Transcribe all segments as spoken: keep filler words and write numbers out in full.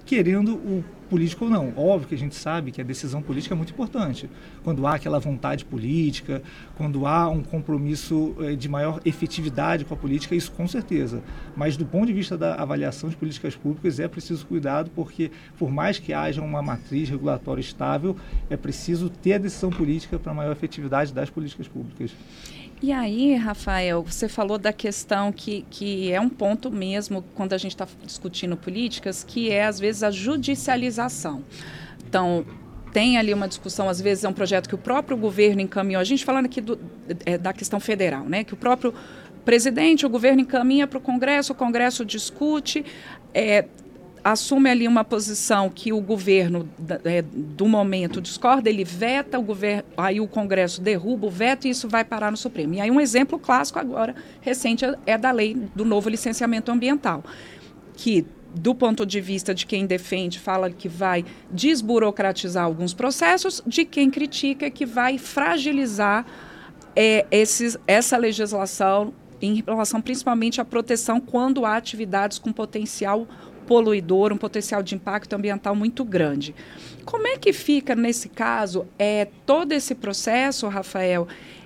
querendo o político ou não. Óbvio que a gente sabe que a decisão política é muito importante. Quando há aquela vontade política, quando há um compromisso eh, de maior efetividade com a política, isso com certeza. Mas do ponto de vista da avaliação de políticas públicas, é preciso cuidado, porque por mais que haja uma matriz regulatória estável, é preciso ter a decisão política para a maior efetividade das políticas públicas. E aí, Rafael, você falou da questão que, que é um ponto mesmo, quando a gente está discutindo políticas, que é, às vezes, a judicialização. Então, tem ali uma discussão, às vezes é um projeto que o próprio governo encaminhou, a gente falando aqui do, é, da questão federal, né? Que o próprio presidente, o governo encaminha para o Congresso, o Congresso discute, é, assume ali uma posição que o governo é, do momento discorda, ele veta, o governo, aí o Congresso derruba o veto e isso vai parar no Supremo. E aí um exemplo clássico agora, recente, é da lei do novo licenciamento ambiental, que do ponto de vista de quem defende, fala que vai desburocratizar alguns processos, de quem critica que vai fragilizar é, esses, essa legislação em relação principalmente à proteção quando há atividades com potencial poluidor, um potencial de impacto ambiental muito grande. Como é que fica, nesse caso, é, todo esse processo, Rafael,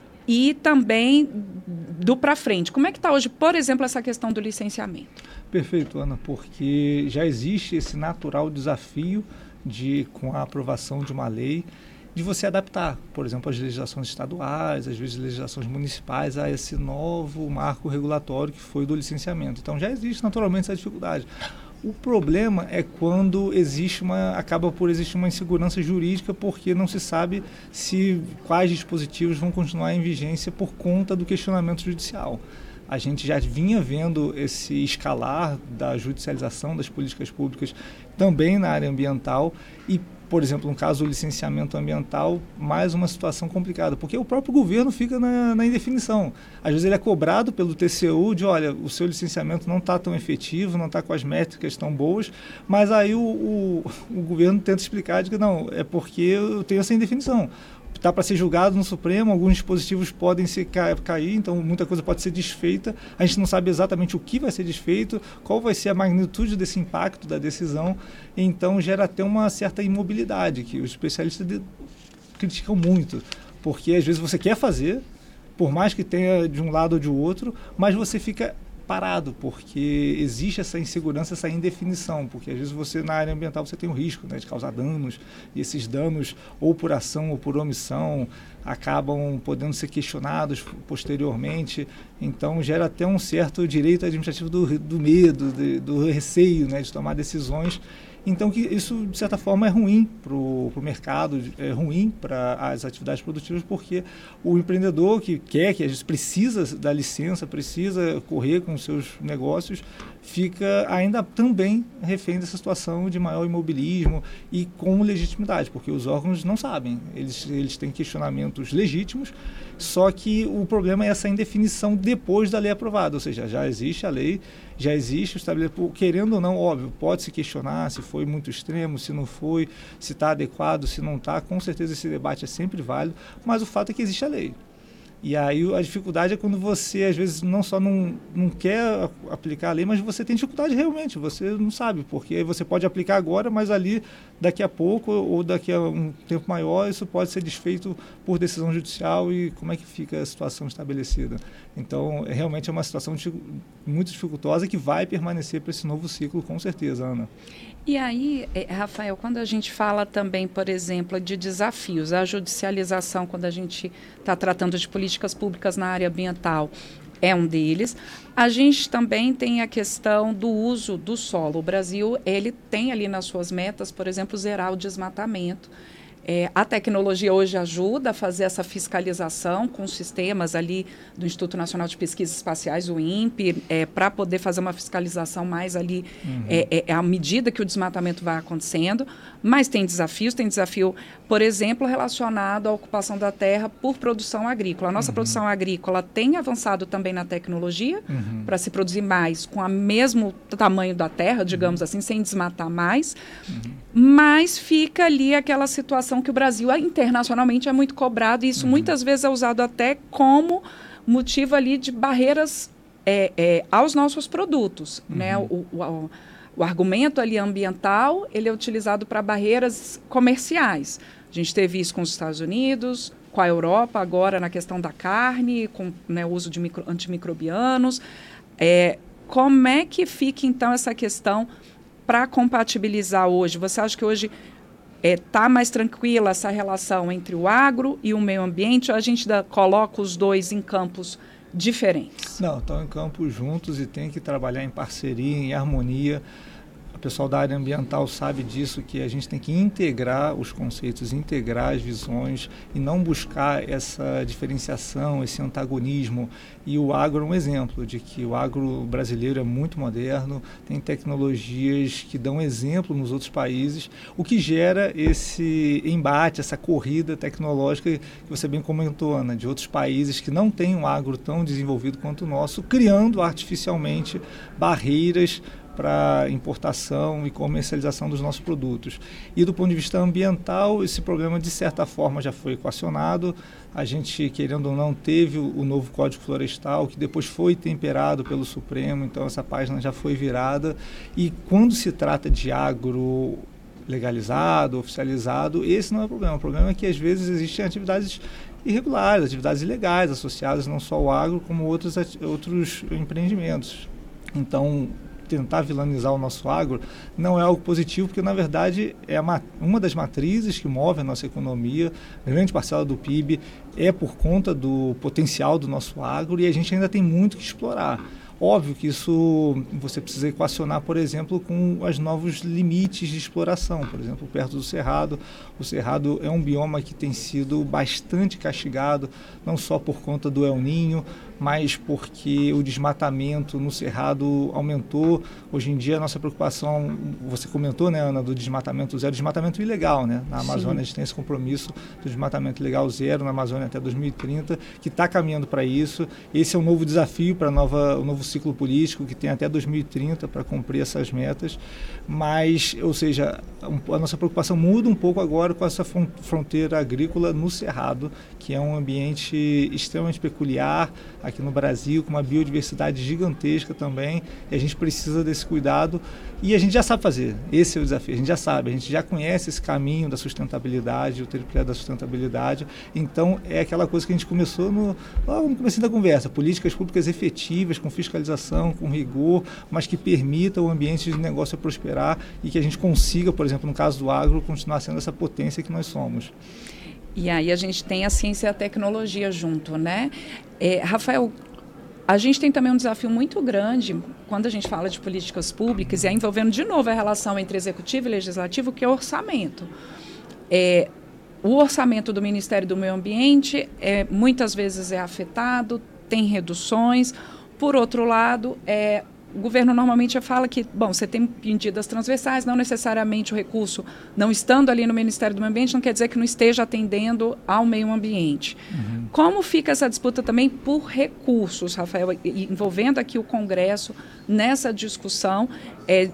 e também do para frente? Como é que está hoje, por exemplo, essa questão do licenciamento? Perfeito, Ana, porque já existe esse natural desafio de, com a aprovação de uma lei, de você adaptar, por exemplo, as legislações estaduais, às vezes legislações municipais, a esse novo marco regulatório que foi do licenciamento. Então já existe naturalmente essa dificuldade. O problema é quando existe uma, acaba por existir uma insegurança jurídica, porque não se sabe se quais dispositivos vão continuar em vigência por conta do questionamento judicial. A gente já vinha vendo esse escalar da judicialização das políticas públicas também na área ambiental e, por exemplo, no caso do licenciamento ambiental, mais uma situação complicada, porque o próprio governo fica na, na indefinição. Às vezes ele é cobrado pelo T C U de, olha, o seu licenciamento não está tão efetivo, não está com as métricas tão boas, mas aí o, o, o governo tenta explicar de que não, é porque eu tenho essa indefinição. Está para ser julgado no Supremo, alguns dispositivos podem ser ca- cair, então muita coisa pode ser desfeita. A gente não sabe exatamente o que vai ser desfeito, qual vai ser a magnitude desse impacto da decisão, então gera até uma certa imobilidade, que os especialistas de- criticam muito, porque às vezes você quer fazer, por mais que tenha de um lado ou de outro, mas você fica parado, porque existe essa insegurança, essa indefinição, porque às vezes você na área ambiental você tem o risco, né, de causar danos, e esses danos ou por ação ou por omissão acabam podendo ser questionados posteriormente, então gera até um certo direito administrativo do, do medo, de, do receio, né, de tomar decisões. Então, que isso, de certa forma, é ruim para o mercado, é ruim para as atividades produtivas, porque o empreendedor que quer, que às vezes precisa da licença, precisa correr com os seus negócios, fica ainda também refém dessa situação de maior imobilismo e com legitimidade, porque os órgãos não sabem, eles, eles têm questionamentos legítimos, só que o problema é essa indefinição depois da lei aprovada, ou seja, já existe a lei, já existe o estabelecimento, querendo ou não, óbvio, pode se questionar se foi muito extremo, se não foi, se está adequado, se não está, com certeza esse debate é sempre válido, mas o fato é que existe a lei. E aí a dificuldade é quando você, às vezes, não só não, não quer aplicar a lei, mas você tem dificuldade realmente, você não sabe, porque você pode aplicar agora, mas ali, daqui a pouco ou daqui a um tempo maior, isso pode ser desfeito por decisão judicial e como é que fica a situação estabelecida. Então, realmente é uma situação muito dificultosa que vai permanecer para esse novo ciclo, com certeza, Ana. E aí, Rafael, quando a gente fala também, por exemplo, de desafios, a judicialização, quando a gente está tratando de políticas públicas na área ambiental, é um deles. A gente também tem a questão do uso do solo. O Brasil, ele tem ali nas suas metas, por exemplo, zerar o desmatamento. É, a tecnologia hoje ajuda a fazer essa fiscalização com sistemas ali do Instituto Nacional de Pesquisas Espaciais, o INPE, é, para poder fazer uma fiscalização mais ali uhum. é, é, à medida que o desmatamento vai acontecendo, mas tem desafios, tem desafio, por exemplo, relacionado à ocupação da terra por produção agrícola. A nossa uhum. produção agrícola tem avançado também na tecnologia uhum. para se produzir mais com o mesmo tamanho da terra, digamos uhum. assim, sem desmatar mais, uhum. mas fica ali aquela situação que o Brasil internacionalmente é muito cobrado e isso uhum. muitas vezes é usado até como motivo ali de barreiras é, é, aos nossos produtos, uhum. né? O, o, o argumento ali ambiental, ele é utilizado para barreiras comerciais. A gente teve isso com os Estados Unidos, com a Europa, agora na questão da carne, com, né, o uso de micro, antimicrobianos. É, como é que fica, então, essa questão para compatibilizar hoje? Você acha que hoje está é, mais tranquila essa relação entre o agro e o meio ambiente, ou a gente da, coloca os dois em campos diferentes? Não, estão em campos juntos e tem que trabalhar em parceria, em harmonia. O pessoal da área ambiental sabe disso, que a gente tem que integrar os conceitos, integrar as visões e não buscar essa diferenciação, esse antagonismo. E o agro é um exemplo de que o agro brasileiro é muito moderno, tem tecnologias que dão exemplo nos outros países, o que gera esse embate, essa corrida tecnológica que você bem comentou, Ana, de outros países que não têm um agro tão desenvolvido quanto o nosso, criando artificialmente barreiras para importação e comercialização dos nossos produtos. E do ponto de vista ambiental, esse problema de certa forma já foi equacionado. A gente, querendo ou não, teve o, o novo Código Florestal, que depois foi temperado pelo Supremo, então essa página já foi virada. E quando se trata de agro legalizado, oficializado, esse não é o problema. O problema é que às vezes existem atividades irregulares, atividades ilegais associadas não só ao agro, como outros, outros empreendimentos. Então, tentar vilanizar o nosso agro não é algo positivo, porque na verdade é uma das matrizes que move a nossa economia, grande parcela do P I B é por conta do potencial do nosso agro e a gente ainda tem muito que explorar. Óbvio que isso você precisa equacionar, por exemplo, com os novos limites de exploração. Por exemplo, perto do Cerrado, o Cerrado é um bioma que tem sido bastante castigado, não só por conta do El Niño, mas porque o desmatamento no Cerrado aumentou. Hoje em dia a nossa preocupação, você comentou, né, Ana, do desmatamento zero, desmatamento ilegal, né? Na Amazônia Sim. a gente tem esse compromisso do desmatamento ilegal zero na Amazônia até dois mil e trinta, que está caminhando para isso. Esse é um novo desafio para o novo ciclo político, que tem até dois mil e trinta para cumprir essas metas. Mas, ou seja, a nossa preocupação muda um pouco agora com essa fronteira agrícola no Cerrado, que é um ambiente extremamente peculiar aqui no Brasil, com uma biodiversidade gigantesca também, e a gente precisa desse cuidado, e a gente já sabe fazer, esse é o desafio, a gente já sabe, a gente já conhece esse caminho da sustentabilidade, o tripé da sustentabilidade, então é aquela coisa que a gente começou no, logo no começo da conversa, políticas públicas efetivas, com fiscalização, com rigor, mas que permitam o ambiente de negócio prosperar e que a gente consiga, por exemplo, no caso do agro, continuar sendo essa potência que nós somos. E aí a gente tem a ciência e a tecnologia junto, né? É, Rafael, a gente tem também um desafio muito grande quando a gente fala de políticas públicas, e aí envolvendo de novo a relação entre executivo e legislativo, que é o orçamento. É, o orçamento do Ministério do Meio Ambiente é, muitas vezes é afetado, tem reduções. Por outro lado, é, o governo normalmente fala que, bom, você tem medidas transversais, não necessariamente o recurso, não estando ali no Ministério do Meio Ambiente, não quer dizer que não esteja atendendo ao meio ambiente. Uhum. Como fica essa disputa também por recursos, Rafael, envolvendo aqui o Congresso nessa discussão é,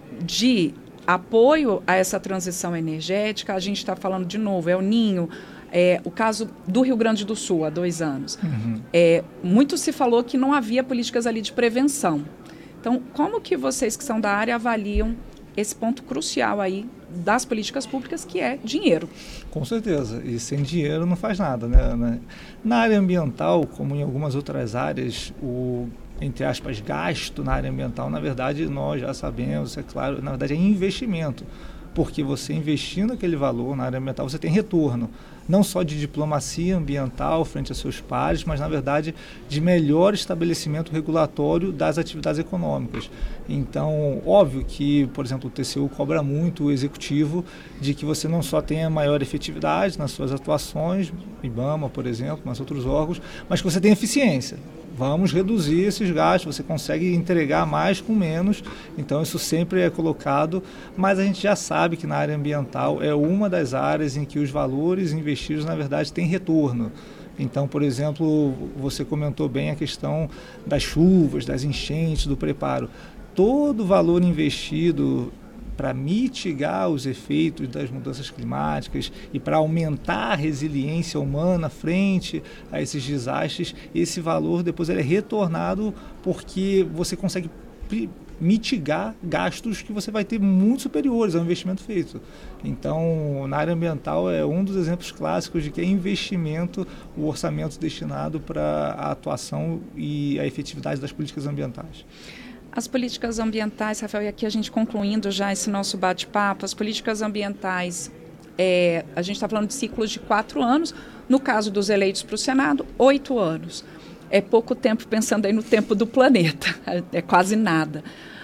de apoio a essa transição energética? A gente está falando de novo, é o Ninho, é, o caso do Rio Grande do Sul, há dois anos. Uhum. É, muito se falou que não havia políticas ali de prevenção. Então, como que vocês que são da área avaliam esse ponto crucial aí das políticas públicas, que é dinheiro? Com certeza, e sem dinheiro não faz nada, né? Na área ambiental, como em algumas outras áreas, o, entre aspas, gasto na área ambiental, na verdade, nós já sabemos, é claro, na verdade é investimento, porque você investindo aquele valor na área ambiental, você tem retorno, não só de diplomacia ambiental frente a seus pares, mas, na verdade, de melhor estabelecimento regulatório das atividades econômicas. Então, óbvio que, por exemplo, o T C U cobra muito o executivo de que você não só tenha maior efetividade nas suas atuações, IBAMA, por exemplo, mas outros órgãos, mas que você tenha eficiência. Vamos reduzir esses gastos, você consegue entregar mais com menos, então isso sempre é colocado, mas a gente já sabe que na área ambiental é uma das áreas em que os valores investidos, na verdade, têm retorno. Então, por exemplo, você comentou bem a questão das chuvas, das enchentes, do preparo. Todo o valor investido para mitigar os efeitos das mudanças climáticas e para aumentar a resiliência humana frente a esses desastres, esse valor depois ele é retornado porque você consegue mitigar gastos que você vai ter muito superiores ao investimento feito. Então, na área ambiental é um dos exemplos clássicos de que é investimento o orçamento destinado para a atuação e a efetividade das políticas ambientais. As políticas ambientais, Rafael, e aqui a gente concluindo já esse nosso bate-papo, as políticas ambientais, é, a gente está falando de ciclos de quatro anos, no caso dos eleitos para o Senado, oito anos. É pouco tempo pensando aí no tempo do planeta, é quase nada.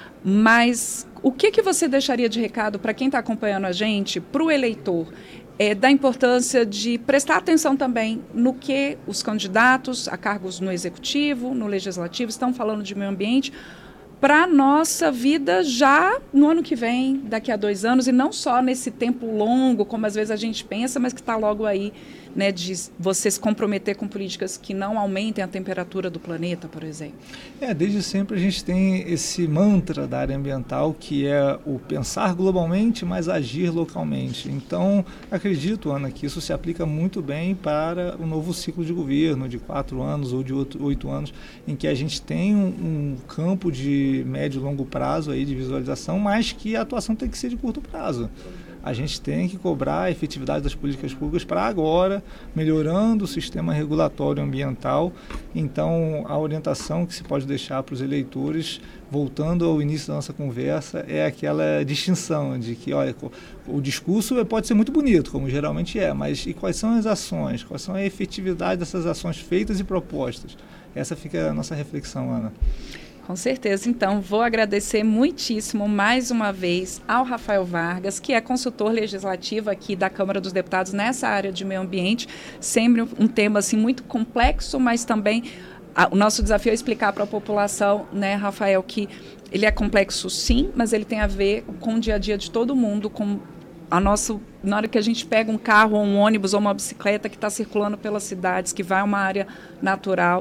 Mas o que, que você deixaria de recado para quem está acompanhando a gente, para o eleitor, é, da importância de prestar atenção também no que os candidatos a cargos no Executivo, no Legislativo, estão falando de meio ambiente, para a nossa vida já no ano que vem, daqui a dois anos, e não só nesse tempo longo, como às vezes a gente pensa, mas que está logo aí, né, de você se comprometer com políticas que não aumentem a temperatura do planeta, por exemplo. É, desde sempre a gente tem esse mantra da área ambiental, que é o pensar globalmente, mas agir localmente. Então, acredito, Ana, que isso se aplica muito bem para o novo ciclo de governo, de quatro anos ou de oito anos, em que a gente tem um, um campo de médio e longo prazo aí de visualização, mas que a atuação tem que ser de curto prazo. A gente tem que cobrar a efetividade das políticas públicas para agora, melhorando o sistema regulatório ambiental. Então, a orientação que se pode deixar para os eleitores, voltando ao início da nossa conversa, é aquela distinção de que, olha, o discurso pode ser muito bonito, como geralmente é, mas e quais são as ações? Quais são a efetividade dessas ações feitas e propostas? Essa fica a nossa reflexão, Ana. Com certeza. Então, vou agradecer muitíssimo mais uma vez ao Rafael Vargas, que é consultor legislativo aqui da Câmara dos Deputados nessa área de meio ambiente. Sempre um tema assim, muito complexo, mas também a, o nosso desafio é explicar para a população, né, Rafael, que ele é complexo sim, mas ele tem a ver com o dia a dia de todo mundo, com a nossa, na hora que a gente pega um carro, ou um ônibus, ou uma bicicleta que está circulando pelas cidades, que vai a uma área natural,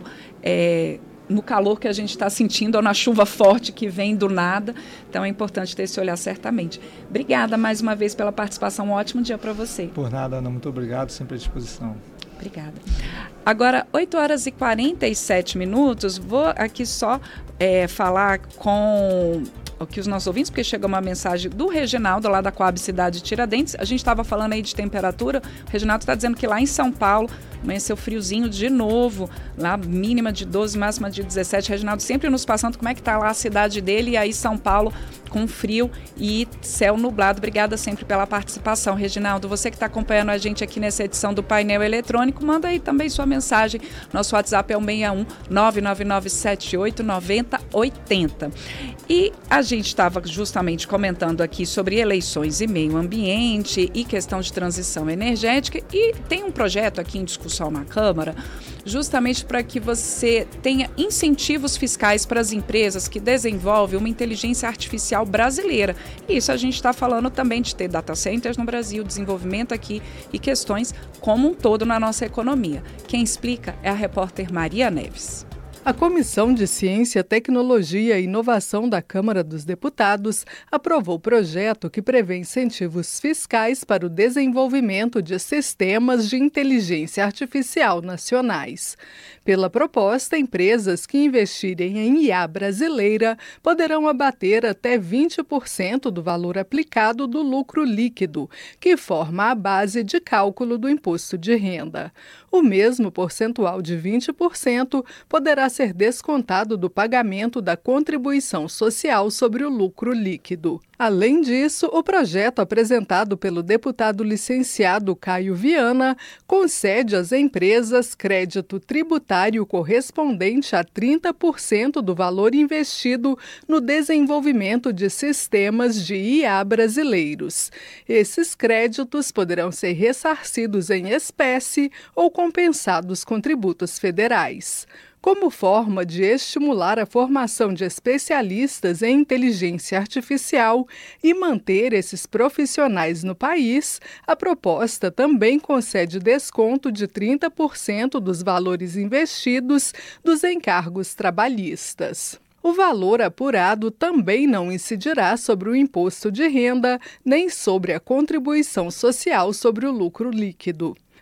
é, no calor que a gente está sentindo ou na chuva forte que vem do nada. Então, é importante ter esse olhar certamente. Obrigada mais uma vez pela participação. Um ótimo dia para você. Por nada, Ana. Muito obrigado. Sempre à disposição. Obrigada. Agora, oito horas e quarenta e sete minutos. Vou aqui só é, falar com aqui os nossos ouvintes, porque chegou uma mensagem do Reginaldo, lá da Coab Cidade de Tiradentes. A gente estava falando aí de temperatura. O Reginaldo está dizendo que lá em São Paulo amanheceu friozinho de novo, lá mínima de doze, máxima de dezessete. Reginaldo sempre nos passando como é que está lá a cidade dele, e aí São Paulo com frio e céu nublado. Obrigada sempre pela participação, Reginaldo. Você que está acompanhando a gente aqui nessa edição do Painel Eletrônico, manda aí também sua mensagem. Nosso WhatsApp é o seis um nove nove nove sete oito nove zero oito zero. E a gente estava justamente comentando aqui sobre eleições e meio ambiente e questão de transição energética, e tem um projeto aqui em discussão na Câmara, justamente para que você tenha incentivos fiscais para as empresas que desenvolvem uma inteligência artificial brasileira. E isso a gente está falando também de ter data centers no Brasil, desenvolvimento aqui e questões como um todo na nossa economia. Quem explica é a repórter Maria Neves. A Comissão de Ciência, Tecnologia e Inovação da Câmara dos Deputados aprovou o projeto que prevê incentivos fiscais para o desenvolvimento de sistemas de inteligência artificial nacionais. Pela proposta, empresas que investirem em I A brasileira poderão abater até vinte por cento do valor aplicado do lucro líquido, que forma a base de cálculo do imposto de renda. O mesmo percentual de vinte por cento poderá ser descontado do pagamento da contribuição social sobre o lucro líquido. Além disso, o projeto apresentado pelo deputado licenciado Caio Viana concede às empresas crédito tributário correspondente a trinta por cento do valor investido no desenvolvimento de sistemas de I A brasileiros. Esses créditos poderão ser ressarcidos em espécie ou compensados com tributos federais. Como forma de estimular a formação de especialistas em inteligência artificial e manter esses profissionais no país, a proposta também concede desconto de trinta por cento dos valores investidos dos encargos trabalhistas. O valor apurado também não incidirá sobre o imposto de renda nem sobre a contribuição social sobre o lucro líquido.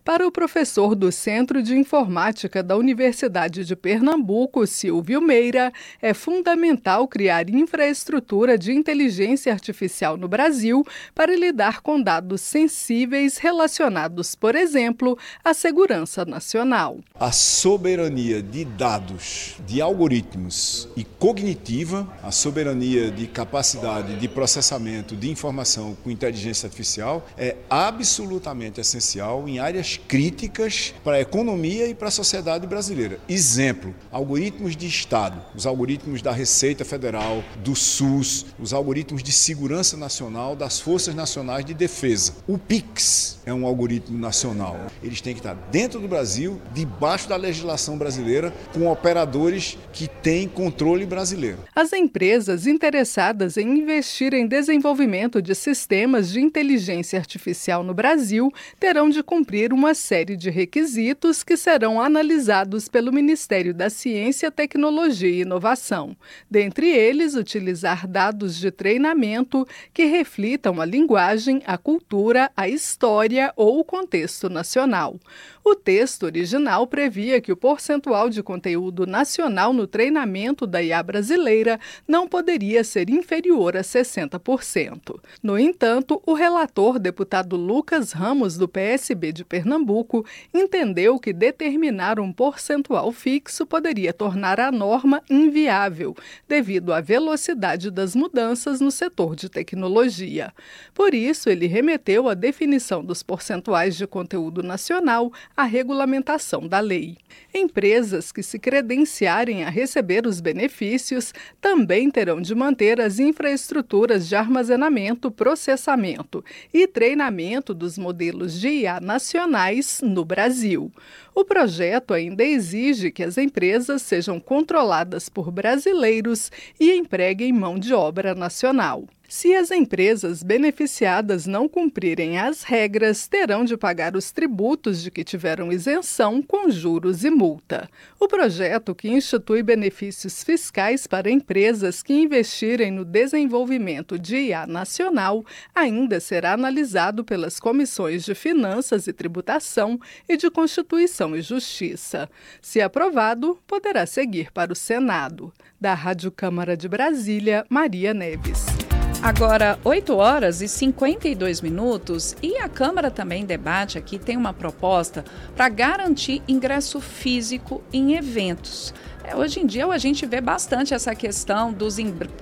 Para o professor do Centro de Informática da Universidade de Pernambuco, Silvio Meira, é fundamental criar infraestrutura de inteligência artificial no Brasil para lidar com dados sensíveis relacionados, por exemplo, à segurança nacional. A soberania de dados, de algoritmos e cognitiva, a soberania de capacidade de processamento de informação com inteligência artificial é absolutamente essencial em áreas críticas para a economia e para a sociedade brasileira. Exemplo, algoritmos de Estado, os algoritmos da Receita Federal, do SUS, os algoritmos de segurança nacional, das Forças Nacionais de Defesa. O Pix é um algoritmo nacional. Eles têm que estar dentro do Brasil, debaixo da legislação brasileira, com operadores que têm controle brasileiro. As empresas interessadas em investir em desenvolvimento de sistemas de inteligência artificial no Brasil terão de cumprir uma série de requisitos que serão analisados pelo Ministério da Ciência, Tecnologia e Inovação. Dentre eles, utilizar dados de treinamento que reflitam a linguagem, a cultura, a história ou o contexto nacional. O texto original previa que o percentual de conteúdo nacional no treinamento da I A brasileira não poderia ser inferior a sessenta por cento. No entanto, o relator, deputado Lucas Ramos, do P S B de Pernambuco, entendeu que determinar um percentual fixo poderia tornar a norma inviável, devido à velocidade das mudanças no setor de tecnologia. Por isso, ele remeteu a definição dos percentuais de conteúdo nacional à regulamentação da lei. Empresas que se credenciarem a receber os benefícios também terão de manter as infraestruturas de armazenamento, processamento e treinamento dos modelos de I A nacionais no Brasil. O projeto ainda exige que as empresas sejam controladas por brasileiros e empreguem mão de obra nacional. Se as empresas beneficiadas não cumprirem as regras, terão de pagar os tributos de que tiveram isenção com juros e multa. O projeto, que institui benefícios fiscais para empresas que investirem no desenvolvimento de I A nacional, ainda será analisado pelas comissões de Finanças e Tributação e de Constituição e Justiça. Se aprovado, poderá seguir para o Senado. Da Rádio Câmara de Brasília, Maria Neves. Agora, oito horas e cinquenta e dois minutos, e a Câmara também debate aqui, tem uma proposta para garantir ingresso físico em eventos. É, hoje em dia a gente vê bastante essa questão dos,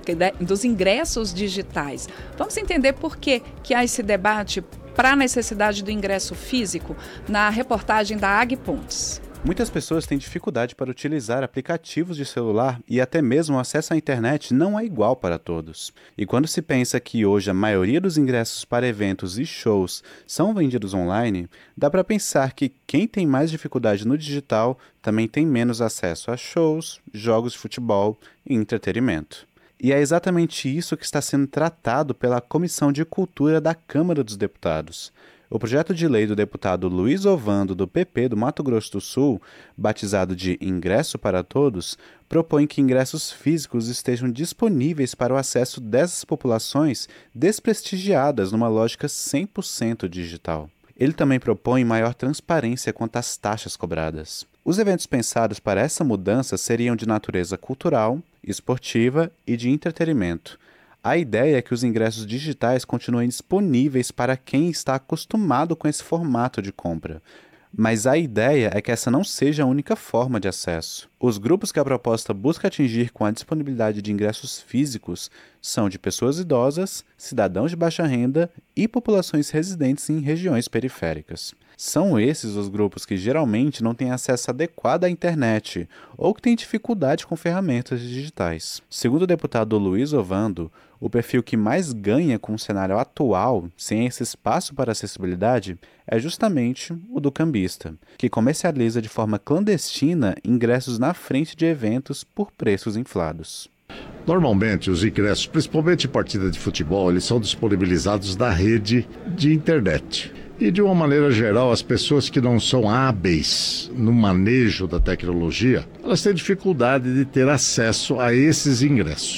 dos ingressos digitais. Vamos entender por que, que há esse debate para a necessidade do ingresso físico na reportagem da Ag Pontes. Muitas pessoas têm dificuldade para utilizar aplicativos de celular e até mesmo o acesso à internet não é igual para todos. E quando se pensa que hoje a maioria dos ingressos para eventos e shows são vendidos online, dá para pensar que quem tem mais dificuldade no digital também tem menos acesso a shows, jogos de futebol e entretenimento. E é exatamente isso que está sendo tratado pela Comissão de Cultura da Câmara dos Deputados. O projeto de lei do deputado Luiz Ovando, do P P do Mato Grosso do Sul, batizado de Ingresso para Todos, propõe que ingressos físicos estejam disponíveis para o acesso dessas populações desprestigiadas numa lógica cem por cento digital. Ele também propõe maior transparência quanto às taxas cobradas. Os eventos pensados para essa mudança seriam de natureza cultural, esportiva e de entretenimento. A ideia é que os ingressos digitais continuem disponíveis para quem está acostumado com esse formato de compra. Mas a ideia é que essa não seja a única forma de acesso. Os grupos que a proposta busca atingir com a disponibilidade de ingressos físicos são de pessoas idosas, cidadãos de baixa renda e populações residentes em regiões periféricas. São esses os grupos que geralmente não têm acesso adequado à internet ou que têm dificuldade com ferramentas digitais. Segundo o deputado Luiz Ovando, o perfil que mais ganha com o cenário atual, sem esse espaço para acessibilidade, é justamente o do cambista, que comercializa de forma clandestina ingressos na frente de eventos por preços inflados. Normalmente, os ingressos, principalmente partida de futebol, eles são disponibilizados na rede de internet. E, de uma maneira geral, as pessoas que não são hábeis no manejo da tecnologia, elas têm dificuldade de ter acesso a esses ingressos.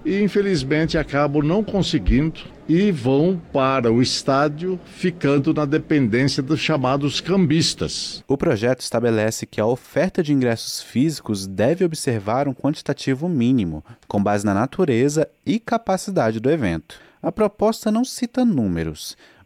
e infelizmente acabam não conseguindo e vão para o estádio ficando na dependência dos chamados cambistas. O projeto estabelece que a oferta de ingressos físicos deve observar um quantitativo mínimo, com base na natureza e capacidade do evento. A proposta não cita números,